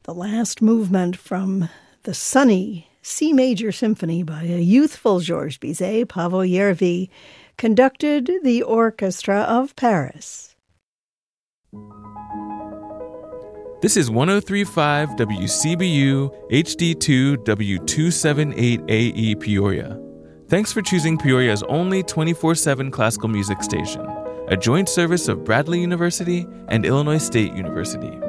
the last movement from the sunny C major symphony by a youthful Georges Bizet, Pavel Yervi, conducted the Orchestra of Paris. This is 103.5 WCBU HD2 W278AE Peoria. Thanks for choosing Peoria's only 24/7 classical music station, a joint service of Bradley University and Illinois State University.